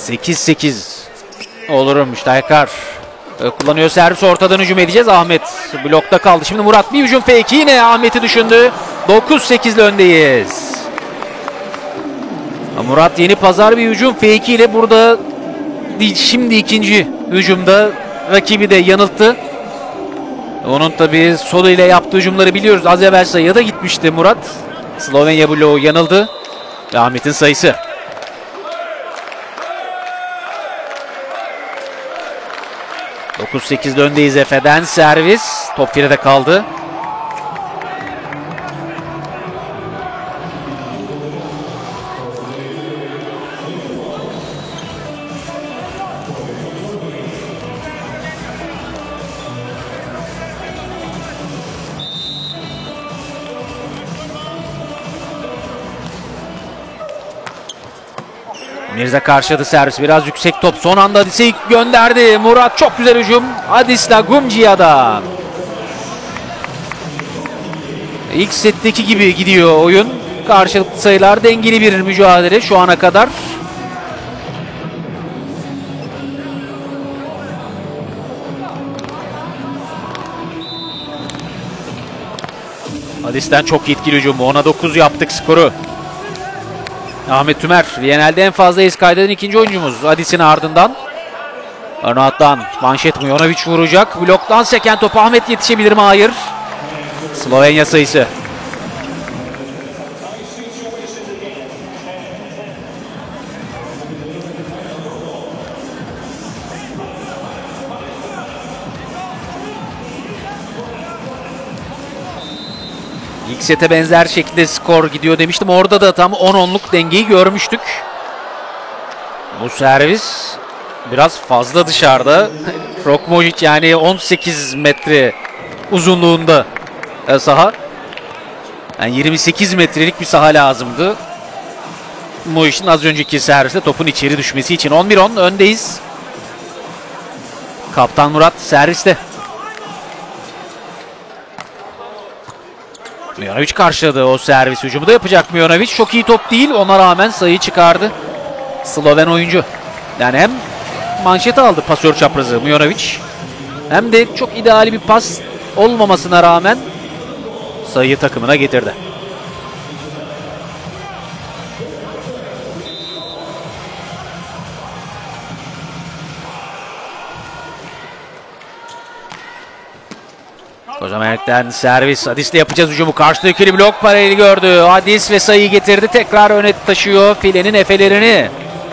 8-8 olurum. Steiker kullanıyor, servis, ortadan hücum edeceğiz. Ahmet blokta kaldı. Şimdi Murat bir hücum fake, yine Ahmet'i düşündü. 9-8 ile öndeyiz. Murat Yenipazar bir hücum fake ile burada, şimdi ikinci hücumda rakibi de yanılttı. Onun tabii solu ile yaptığı hücumları biliyoruz. Az evvel sayıya da gitmişti Murat. Slovenya bloğu yanıldı. Ahmet'in sayısı. ...9-8'de öndeyiz. Efe'den servis. Top filede kaldı. Mirza karşıladı servis. Biraz yüksek top. Son anda Adis'e gönderdi. Murat çok güzel hücum. Adis'la Gumcia'dan. İlk setteki gibi gidiyor oyun. Karşılıklı sayılar, dengeli bir mücadele şu ana kadar. Adis'ten çok etkili hücum. 10'a 9 yaptık skoru. Ahmet Tümer, Viyanel'de en fazla ace kaydeden ikinci oyuncumuz. Adis'in ardından. Arnaut'tan manşet Mujonovic vuracak. Bloktan seken top, Ahmet yetişebilir mi? Hayır. Slovenya sayısı. İlk sete benzer şekilde skor gidiyor demiştim. Orada da tam 10-10'luk dengeyi görmüştük. Bu servis biraz fazla dışarıda. Rokmojic yani 18 metre uzunluğunda saha. Yani 28 metrelik bir saha lazımdı. Bu işin az önceki serviste topun içeri düşmesi için. 11-10 öndeyiz. Kaptan Murat serviste. Mujonovic karşıladı o servis. Hücumu da yapacak Mujonovic. Çok iyi top değil. Ona rağmen sayı çıkardı Sloven oyuncu. Yani hem manşeti aldı pasör çaprazı Mujonovic, hem de çok ideal bir pas olmamasına rağmen sayıyı takımına getirdi. Kocamanlık'tan servis. Adis'le yapacağız hücumu. Karşıda ikili blok paraleli gördü. Adis ve sayıyı getirdi. Tekrar öne taşıyor filenin efelerini.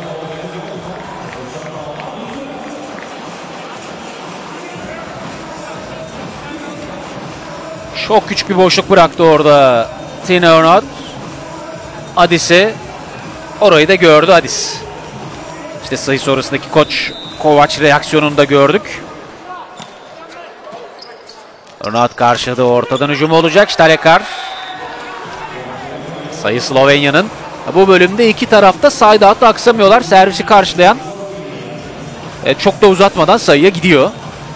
Çok küçük bir boşluk bıraktı orada Tine Arnaut. Adis'e, orayı da gördü Adis. İşte sayı sonrasındaki koç Kovac reaksiyonunu da gördük. Arnaut karşıladı, ortadan hücum olacak. Steiker. Sayı Slovenya'nın. Bu bölümde iki tarafta sayda hatta aksamıyorlar. Servisi karşılayan çok da uzatmadan sayıya gidiyor.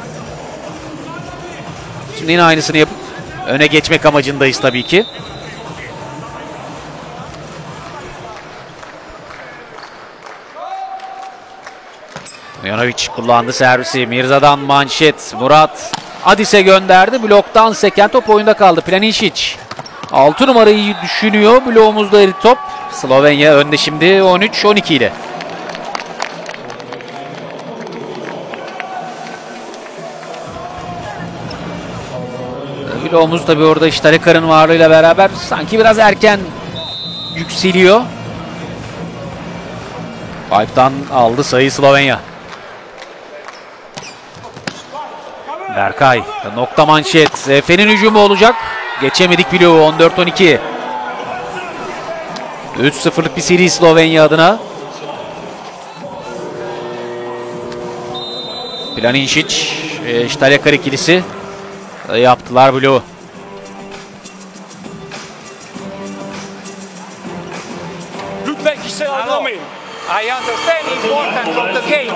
Şimdi yine aynısını yapıp öne geçmek amacındayız tabii ki. Mujonovic kullandı servisi. Mirza'dan manşet. Murat Adis'e gönderdi. Bloktan seken top oyunda kaldı. Planisic 6 numarayı düşünüyor. Bloğumuzda eri top. Slovenya önde şimdi 13-12 ile. Bloğumuz tabii orada Steiker'ın varlığıyla beraber sanki biraz erken yükseliyor. Pipe'dan aldı sayı Slovenya. Berkay, nokta manşet. Efe'nin hücumu olacak. Geçemedik bloğu. 14-12. 3-0'lık bir seri Slovenya adına. Planisic, Steiker ikilisi yaptılar bloğu. I understand the importance of the game.